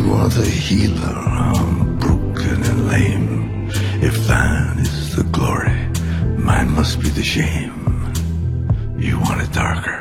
are the healer, I'm broken and lame. If thine is the glory, mine must be the shame. You want it darker,